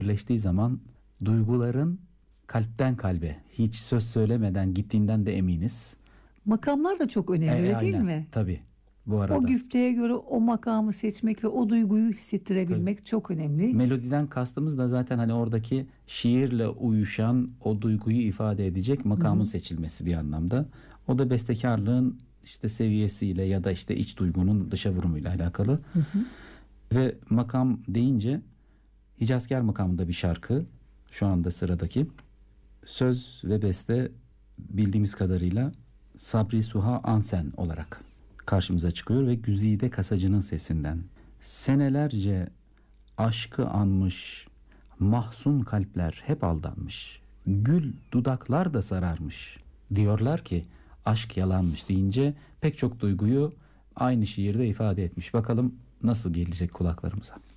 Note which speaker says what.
Speaker 1: birleştiği zaman duyguların kalpten kalbe hiç söz söylemeden gittiğinden de eminiz.
Speaker 2: Makamlar da çok önemli, öyle değil
Speaker 1: Aynen
Speaker 2: mi?
Speaker 1: tabii bu
Speaker 2: O
Speaker 1: arada.
Speaker 2: güfteye göre o makamı seçmek ve o duyguyu
Speaker 1: Tabii.
Speaker 2: hissettirebilmek çok önemli.
Speaker 1: Melodiden kastımız da zaten hani oradaki şiirle uyuşan o duyguyu ifade edecek
Speaker 2: Hı
Speaker 1: makamın
Speaker 2: hı.
Speaker 1: seçilmesi bir anlamda. O da bestekarlığın işte seviyesiyle ya da işte iç duygunun dışa vurumuyla alakalı.
Speaker 2: Hı hı.
Speaker 1: Ve makam deyince Hicazkar makamında bir şarkı şu anda sıradaki. Söz ve beste bildiğimiz kadarıyla Sabri Suha Ansen olarak karşımıza çıkıyor ve Güzide Kasacı'nın sesinden. Senelerce aşkı anmış, mahzun kalpler hep aldanmış. Gül dudaklar da sararmış. Diyorlar ki aşk yalanmış deyince pek çok duyguyu aynı şiirde ifade etmiş. Bakalım nasıl gelecek kulaklarımıza.